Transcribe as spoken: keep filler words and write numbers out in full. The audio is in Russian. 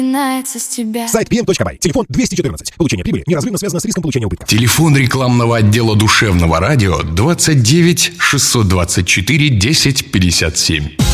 начинается с тебя. Сайт пи эм точка бай. Телефон двести четырнадцать. Получение прибыли неразрывно связано с риском получения убытков. Телефон рекламного отдела душевного радио двадцать девять шестьсот двадцать четыре десять пятьдесят семь.